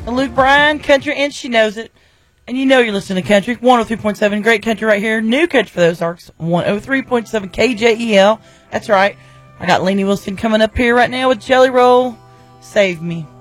And Luke Bryan, country, and she knows it. And you know you're listening to country. 103.7, great country right here. New country for those Ozarks. 103.7 KJEL. That's right. I got Lainey Wilson coming up here right now with Jelly Roll. Save Me.